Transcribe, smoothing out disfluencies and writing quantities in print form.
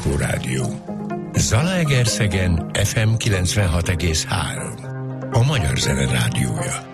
Rádió. Zalaegerszegen FM 96,3. A Magyar Zene Rádiója.